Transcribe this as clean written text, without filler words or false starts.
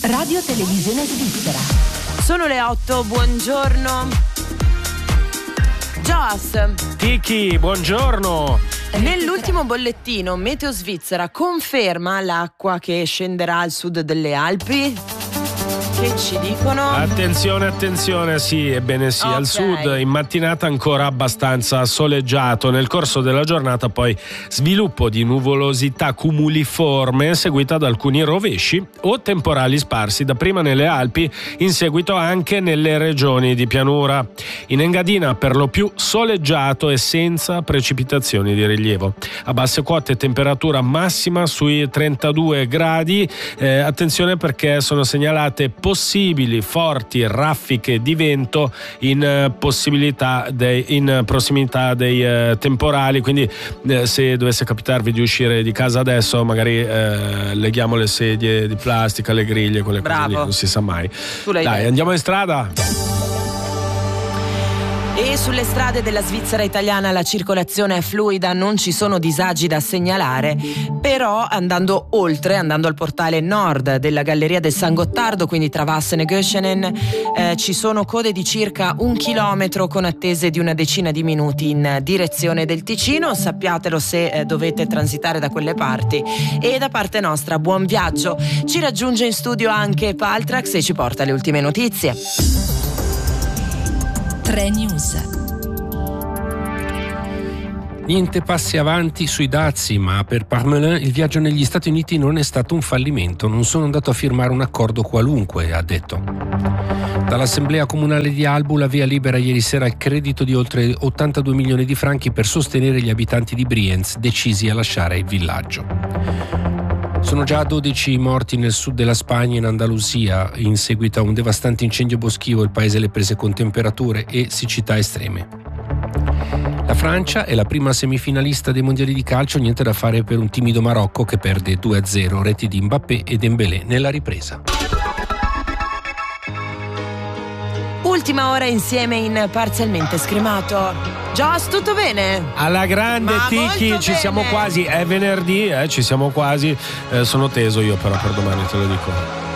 Radio Televisione Svizzera. Sono le 8, buongiorno. Joas. Tiki, buongiorno. Nell'ultimo bollettino Meteo Svizzera conferma l'acqua che scenderà al sud delle Alpi. Che ci dicono? Attenzione, sì, ebbene sì, Okay. Al sud in mattinata ancora abbastanza soleggiato, nel corso della giornata poi sviluppo di nuvolosità cumuliforme seguita da alcuni rovesci o temporali sparsi, dapprima nelle Alpi, in seguito anche nelle regioni di pianura. In Engadina per lo più soleggiato e senza precipitazioni di rilievo. A basse quote temperatura massima sui 32 gradi, attenzione perché sono segnalate possibili forti raffiche di vento in prossimità dei temporali, quindi se dovesse capitarvi di uscire di casa adesso magari leghiamo le sedie di plastica, le griglie, quelle cose lì, non si sa mai. Dai, andiamo in strada. E sulle strade della Svizzera italiana la circolazione è fluida, non ci sono disagi da segnalare, però andando al portale nord della Galleria del San Gottardo, quindi tra Wassen e Göschenen, ci sono code di circa 1 chilometro con attese di una decina di minuti in direzione del Ticino. Sappiatelo se dovete transitare da quelle parti. E da parte nostra buon viaggio. Ci raggiunge in studio anche Paltrax e ci porta le ultime notizie. 3 News. Niente passi avanti sui dazi, ma per Parmelin il viaggio negli Stati Uniti non è stato un fallimento. Non sono andato a firmare un accordo qualunque, ha detto. Dall'Assemblea Comunale di Albu la via libera ieri sera il credito di oltre 82 milioni di franchi per sostenere gli abitanti di Brienz decisi a lasciare il villaggio. Sono già 12 i morti nel sud della Spagna, in Andalusia, in seguito a un devastante incendio boschivo. Il paese le prese con temperature e siccità estreme. La Francia è la prima semifinalista dei mondiali di calcio, niente da fare per un timido Marocco che perde 2-0, reti di Mbappé e Dembélé nella ripresa. Ultima ora insieme in Parzialmente Scremato. Joss, tutto bene? Alla grande, Tiki, ci siamo quasi, è venerdì, ci siamo quasi, sono teso io però per domani, te lo dico.